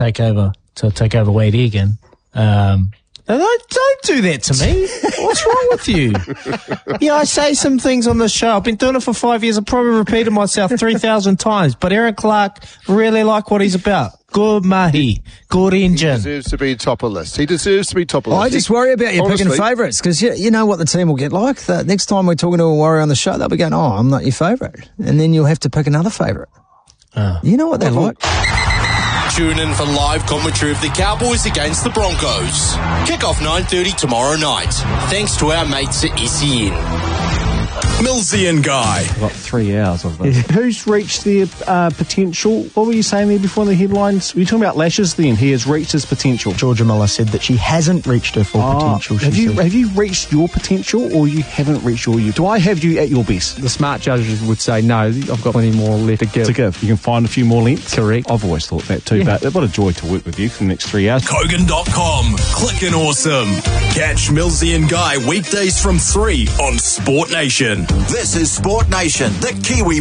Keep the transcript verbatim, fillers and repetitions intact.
take over to take over Wade Egan. Um, don't, don't do that to me. What's wrong with you? Yeah, I say some things on the show. I've been doing it for five years. I've probably repeated myself three thousand times. But Aaron Clark really like what he's about. Good mahi. Good engine. He deserves to be top of the list. He deserves to be top of the list. I just worry about you Honestly, picking favourites because you, you know what the team will get like. The next time we're talking to a Warrior on the show, they'll be going, oh, I'm not your favourite. And then you'll have to pick another favourite. Uh, you know what they're like. Tune in for live commentary of the Cowboys against the Broncos. Kick-off nine thirty tomorrow night. Thanks to our mates at S E N. Millsy and Guy. I've got three hours of this. Who's reached their uh, potential? What were you saying there before in the headlines? Were you talking about Lashes then? He has reached his potential. Georgia Miller said that she hasn't reached her full Oh, potential. She have you said. have you reached your potential or you haven't reached your you? Do I have you at your best? The smart judges would say, no, I've got plenty more left to give. To give. You can find a few more lengths. Correct. I've always thought that too, Yeah. but what a joy to work with you for the next three hours. Kogan dot com. Clickin' awesome. Catch Millsy and Guy weekdays from three on Sport Nation. This is Sport Nation, the Kiwi